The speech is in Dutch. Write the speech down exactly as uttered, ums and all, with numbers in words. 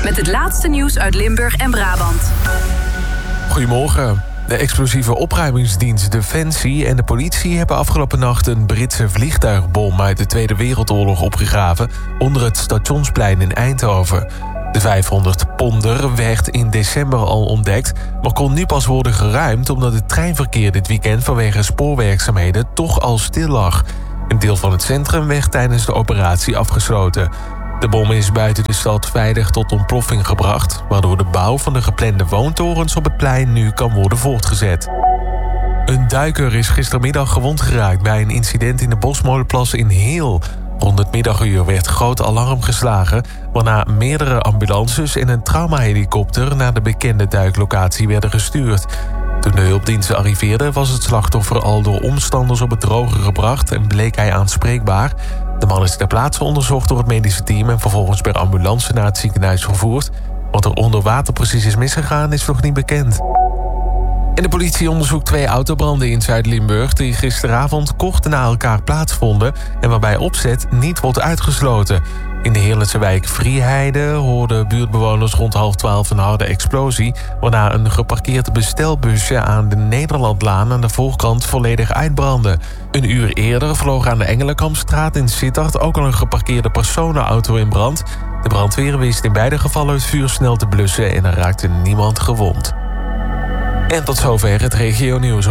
met het laatste nieuws uit Limburg en Brabant. Goedemorgen. De explosieve opruimingsdienst Defensie en de politie hebben afgelopen nacht een Britse vliegtuigbom uit de Tweede Wereldoorlog opgegraven onder het Stationsplein in Eindhoven. De vijfhonderd ponder werd in december al ontdekt, maar kon nu pas worden geruimd omdat het treinverkeer dit weekend vanwege spoorwerkzaamheden toch al stil lag. Een deel van het centrum werd tijdens de operatie afgesloten. De bom is buiten de stad veilig tot ontploffing gebracht, waardoor de bouw van de geplande woontorens op het plein nu kan worden voortgezet. Een duiker is gistermiddag gewond geraakt bij een incident in de Bosmolenplas in Heel. Rond het middaguur werd groot alarm geslagen, waarna meerdere ambulances en een traumahelikopter naar de bekende duiklocatie werden gestuurd. Toen de hulpdiensten arriveerden was het slachtoffer al door omstanders op het droge gebracht en bleek hij aanspreekbaar. De man is ter plaatse onderzocht door het medische team en vervolgens per ambulance naar het ziekenhuis vervoerd. Wat er onder water precies is misgegaan is nog niet bekend. En de politie onderzoekt twee autobranden in Zuid-Limburg die gisteravond kort na elkaar plaatsvonden en waarbij opzet niet wordt uitgesloten. In de Heerlense wijk Vrieheide hoorden buurtbewoners rond half twaalf een harde explosie, waarna een geparkeerd bestelbusje aan de Nederlandlaan aan de voorkant volledig uitbrandde. Een uur eerder vloog aan de Engelenkampstraat in Sittard ook al een geparkeerde personenauto in brand. De brandweer wist in beide gevallen het vuur snel te blussen en er raakte niemand gewond. En tot zover het regionieuws.